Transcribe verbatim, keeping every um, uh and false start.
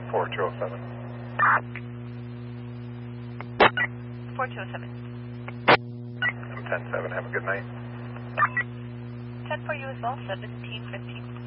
four two oh seven. four two oh seven. ten seven, have a good night. ten for you as well, seventeen fifteen.